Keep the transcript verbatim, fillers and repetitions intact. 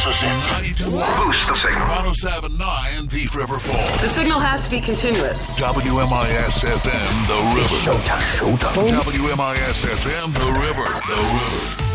This is it. ninety-two Boost the signal. one oh seven point nine Thief River Falls. The signal has to be continuous. W M I S F M, The River. It's showtime. Showtime. W M I S F M, The River. The River.